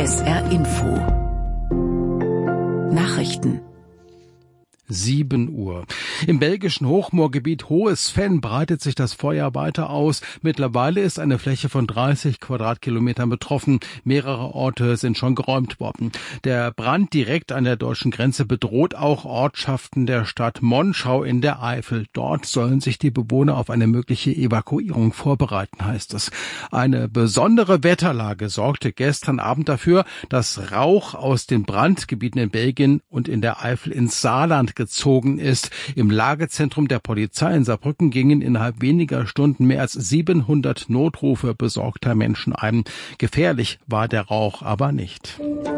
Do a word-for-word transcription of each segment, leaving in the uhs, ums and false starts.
S R Info Nachrichten. sieben Uhr. Im belgischen Hochmoorgebiet Hohes-Venn breitet sich das Feuer weiter aus. Mittlerweile ist eine Fläche von dreißig Quadratkilometern betroffen. Mehrere Orte sind schon geräumt worden. Der Brand direkt an der deutschen Grenze bedroht auch Ortschaften der Stadt Monschau in der Eifel. Dort sollen sich die Bewohner auf eine mögliche Evakuierung vorbereiten, heißt es. Eine besondere Wetterlage sorgte gestern Abend dafür, dass Rauch aus den Brandgebieten in Belgien und in der Eifel ins Saarland gezogen ist. Im Lagezentrum der Polizei in Saarbrücken gingen innerhalb weniger Stunden mehr als siebenhundert Notrufe besorgter Menschen ein. Gefährlich war der Rauch aber nicht.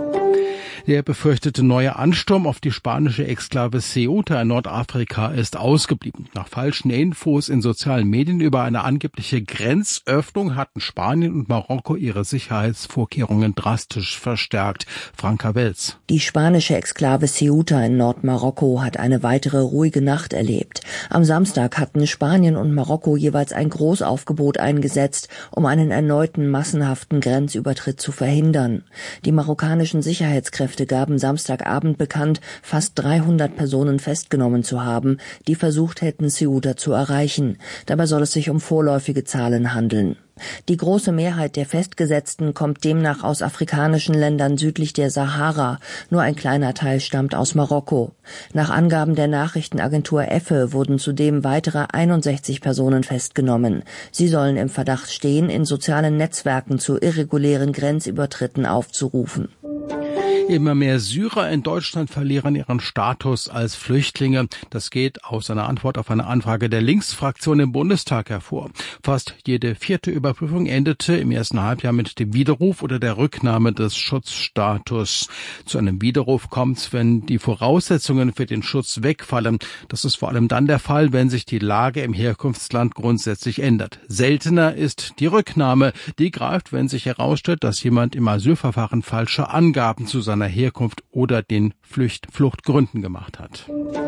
Der befürchtete neue Ansturm auf die spanische Exklave Ceuta in Nordafrika ist ausgeblieben. Nach falschen Infos in sozialen Medien über eine angebliche Grenzöffnung hatten Spanien und Marokko ihre Sicherheitsvorkehrungen drastisch verstärkt. Franka Welz. Die spanische Exklave Ceuta in Nordmarokko hat eine weitere ruhige Nacht erlebt. Am Samstag hatten Spanien und Marokko jeweils ein Großaufgebot eingesetzt, um einen erneuten massenhaften Grenzübertritt zu verhindern. Die marokkanischen Sicherheitskräfte gaben Samstagabend bekannt, fast dreihundert Personen festgenommen zu haben, die versucht hätten, Ceuta zu erreichen. Dabei soll es sich um vorläufige Zahlen handeln. Die große Mehrheit der Festgesetzten kommt demnach aus afrikanischen Ländern südlich der Sahara. Nur ein kleiner Teil stammt aus Marokko. Nach Angaben der Nachrichtenagentur Effe wurden zudem weitere einundsechzig Personen festgenommen. Sie sollen im Verdacht stehen, in sozialen Netzwerken zu irregulären Grenzübertritten aufzurufen. Immer mehr Syrer in Deutschland verlieren ihren Status als Flüchtlinge. Das geht aus einer Antwort auf eine Anfrage der Linksfraktion im Bundestag hervor. Fast jede vierte Überprüfung endete im ersten Halbjahr mit dem Widerruf oder der Rücknahme des Schutzstatus. Zu einem Widerruf kommt es, wenn die Voraussetzungen für den Schutz wegfallen. Das ist vor allem dann der Fall, wenn sich die Lage im Herkunftsland grundsätzlich ändert. Seltener ist die Rücknahme. Die greift, wenn sich herausstellt, dass jemand im Asylverfahren falsche Angaben zu seiner Herkunft oder den Flucht, Fluchtgründen gemacht hat.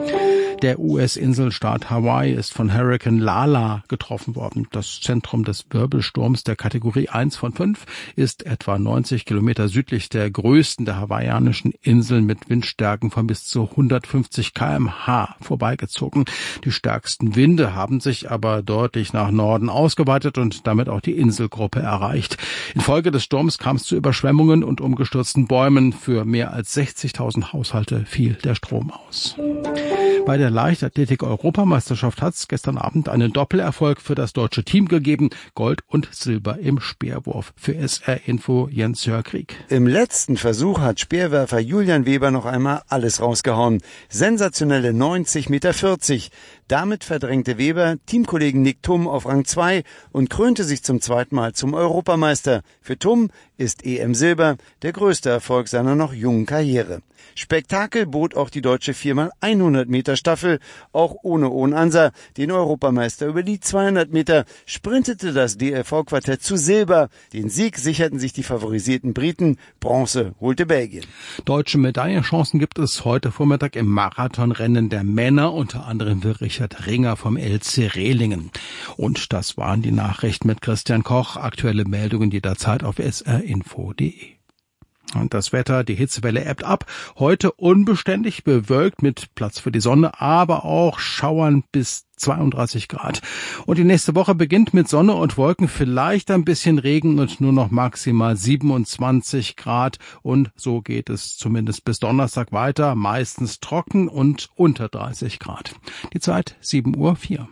Der U S-Inselstaat Hawaii ist von Hurrikan Lala getroffen worden. Das Zentrum des Wirbelsturms der Kategorie eins von fünf ist etwa neunzig Kilometer südlich der größten der hawaiianischen Inseln mit Windstärken von bis zu hundertfünfzig Kilometer pro Stunde vorbeigezogen. Die stärksten Winde haben sich aber deutlich nach Norden ausgeweitet und damit auch die Inselgruppe erreicht. Infolge des Sturms kam es zu Überschwemmungen und umgestürzten Bäumen. Für mehr als sechzigtausend Haushalte fiel der Strom aus. Bei der Leichtathletik-Europameisterschaft hat es gestern Abend einen Doppelerfolg für das deutsche Team gegeben. Gold und Silber im Speerwurf. Für S R Info Jens-Jörg Krieg. Im letzten Versuch hat Speerwerfer Julian Weber noch einmal alles rausgehauen. Sensationelle neunzig Komma vierzig Meter. Damit verdrängte Weber Teamkollegen Nick Thum auf Rang zwei und krönte sich zum zweiten Mal zum Europameister. Für Thum ist E M-Silber der größte Erfolg seiner noch jungen Karriere. Spektakel bot auch die deutsche vier mal hundert Meter Staffel. Auch ohne Ohn Ansa, den Europameister über die zweihundert Meter, sprintete das D L V-Quartett zu Silber. Den Sieg sicherten sich die favorisierten Briten. Bronze holte Belgien. Deutsche Medaillenchancen gibt es heute Vormittag im Marathonrennen der Männer, unter anderem für Richard Ringer vom L C Rehlingen. Und das waren die Nachrichten mit Christian Koch. Aktuelle Meldungen jederzeit auf s r info punkt d e. Und das Wetter, die Hitzewelle ebbt ab. Heute unbeständig bewölkt mit Platz für die Sonne, aber auch Schauern bis zweiunddreißig Grad. Und die nächste Woche beginnt mit Sonne und Wolken, vielleicht ein bisschen Regen und nur noch maximal siebenundzwanzig Grad. Und so geht es zumindest bis Donnerstag weiter, meistens trocken und unter dreißig Grad. Die Zeit sieben Uhr vier.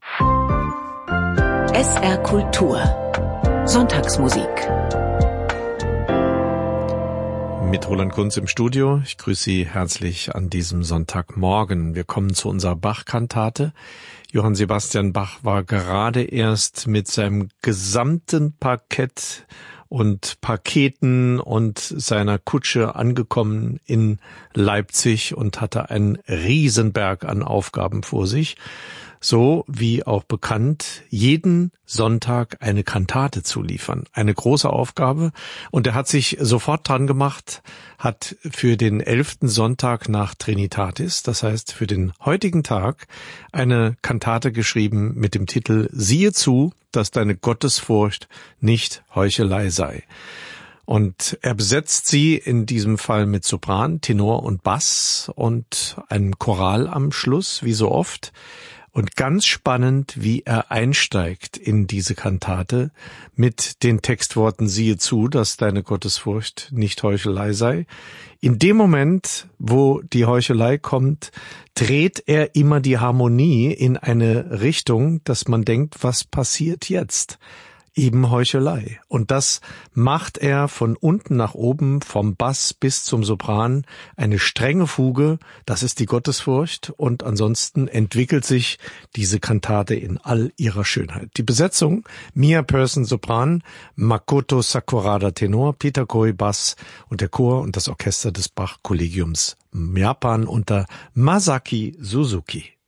S R Kultur. Sonntagsmusik. Mit Roland Kunz im Studio. Ich grüße Sie herzlich an diesem Sonntagmorgen. Wir kommen zu unserer Bach-Kantate. Johann Sebastian Bach war gerade erst mit seinem gesamten Parkett und Paketen und seiner Kutsche angekommen in Leipzig und hatte einen Riesenberg an Aufgaben vor sich. So wie auch bekannt, jeden Sonntag eine Kantate zu liefern. Eine große Aufgabe. Und er hat sich sofort dran gemacht, hat für den elften Sonntag nach Trinitatis, das heißt für den heutigen Tag, eine Kantate geschrieben mit dem Titel Siehe zu, dass deine Gottesfurcht nicht Heuchelei sei. Und er besetzt sie in diesem Fall mit Sopran, Tenor und Bass und einem Choral am Schluss, wie so oft. Und ganz spannend, wie er einsteigt in diese Kantate mit den Textworten, siehe zu, dass deine Gottesfurcht nicht Heuchelei sei. In dem Moment, wo die Heuchelei kommt, dreht er immer die Harmonie in eine Richtung, dass man denkt, was passiert jetzt? Eben Heuchelei. Und das macht er von unten nach oben, vom Bass bis zum Sopran, eine strenge Fuge, das ist die Gottesfurcht, und ansonsten entwickelt sich diese Kantate in all ihrer Schönheit. Die Besetzung: Mia Persson Sopran, Makoto Sakurada Tenor, Peter Koi Bass und der Chor und das Orchester des Bach-Kollegiums Japan unter Masaki Suzuki.